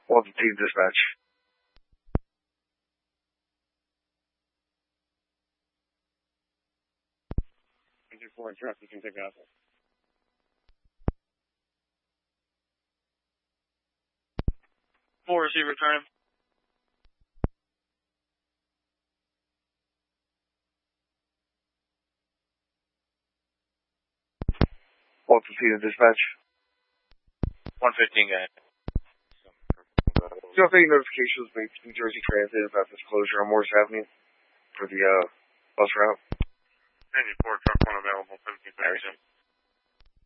Welcome to dispatch. 4 truck, you can pick up. Four receiver returning. Welcome to dispatch. 115 guy. Do you have any notifications made to New Jersey Transit about this closure on Morris Avenue for the bus route? 94 truck 1 available, 1737.